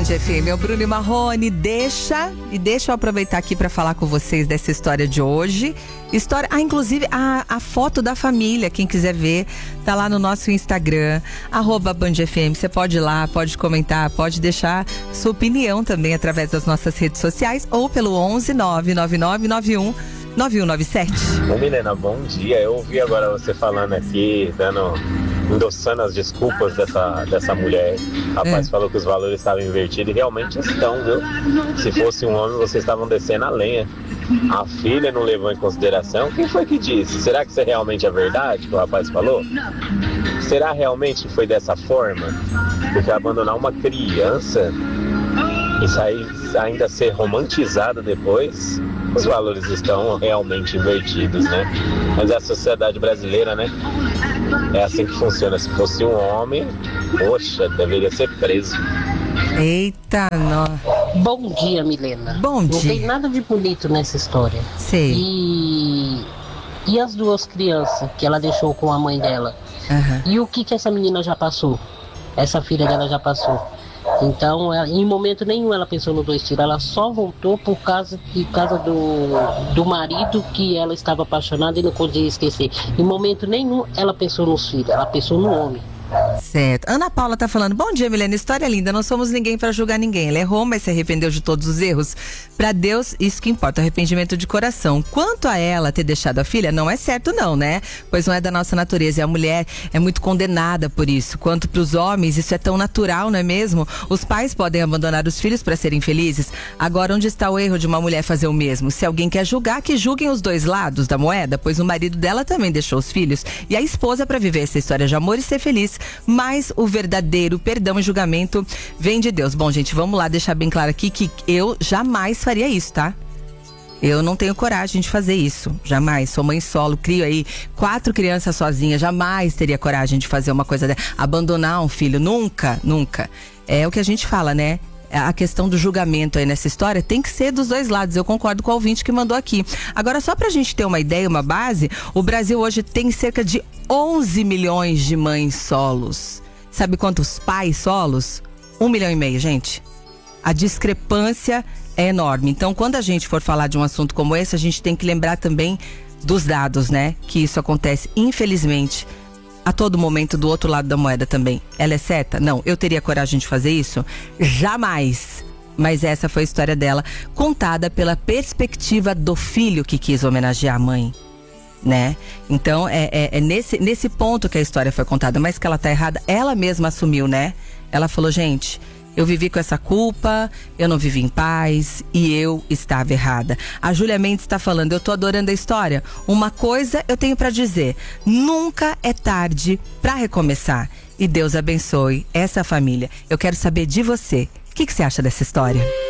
FM, é o Bruno e Marrone. Deixa eu aproveitar aqui para falar com vocês dessa história de hoje. Inclusive a foto da família, quem quiser ver, tá lá no nosso Instagram, @BandFM. Você pode ir lá, pode comentar, pode deixar sua opinião também através das nossas redes sociais ou pelo 11 99991 9197. Ô Milena, bom dia. Eu ouvi agora você falando aqui, endossando as desculpas dessa mulher. O rapaz falou que os valores estavam invertidos e realmente estão, viu? Se fosse um homem, vocês estavam descendo a lenha. A filha não levou em consideração. Quem foi que disse? Será que isso é realmente a verdade que o rapaz falou? Será realmente que foi dessa forma? Porque abandonar uma criança e ainda ser romantizado depois, os valores estão realmente invertidos, né? Mas é a sociedade brasileira, né? É assim que funciona. Se fosse um homem, poxa, deveria ser preso. Eita, não. Bom dia, Milena. Bom dia. Não tem nada de bonito nessa história. Sei. E as duas crianças que ela deixou com a mãe dela? Uhum. E o que essa menina já passou? Essa filha dela já passou? Então, em momento nenhum ela pensou nos 2 tiros. Ela só voltou por causa do marido que ela estava apaixonada e não podia esquecer. Em momento nenhum ela pensou nos filhos, ela pensou no homem. Certo. Ana Paula tá falando: bom dia, Milena, história linda, não somos ninguém para julgar ninguém. Ela errou, mas se arrependeu de todos os erros. Pra Deus, isso que importa, arrependimento de coração. Quanto a ela ter deixado a filha, não é certo não, né? Pois não é da nossa natureza, e a mulher é muito condenada por isso. Quanto pros homens, isso é tão natural, não é mesmo? Os pais podem abandonar os filhos para serem felizes. Agora, onde está o erro de uma mulher fazer o mesmo? Se alguém quer julgar, que julguem os 2 lados da moeda, pois o marido dela também deixou os filhos e a esposa para viver essa história de amor e ser feliz. Mas o verdadeiro perdão e julgamento vem de Deus. Bom, gente, vamos lá deixar bem claro aqui que eu jamais faria isso, tá? Eu não tenho coragem de fazer isso, jamais. Sou mãe solo, crio aí 4 crianças sozinha, jamais teria coragem de fazer uma coisa dessa. Abandonar um filho, nunca. É o que a gente fala, né? A questão do julgamento aí nessa história tem que ser dos 2 lados. Eu concordo com o ouvinte que mandou aqui. Agora, só pra gente ter uma ideia, uma base, o Brasil hoje tem cerca de 11 milhões de mães solos. Sabe quantos pais solos? 1,5 milhão, gente. A discrepância é enorme. Então, quando a gente for falar de um assunto como esse, a gente tem que lembrar também dos dados, né? Que isso acontece, infelizmente, a todo momento do outro lado da moeda também. Ela é certa? Não. Eu teria coragem de fazer isso? Jamais. Mas essa foi a história dela, contada pela perspectiva do filho que quis homenagear a mãe, né? Então, é nesse ponto que a história foi contada. Mas que ela tá errada, ela mesma assumiu, né? Ela falou: gente, eu vivi com essa culpa, eu não vivi em paz e eu estava errada. A Júlia Mendes está falando: eu tô adorando a história. Uma coisa eu tenho para dizer: nunca é tarde para recomeçar. E Deus abençoe essa família. Eu quero saber de você. O que você acha dessa história?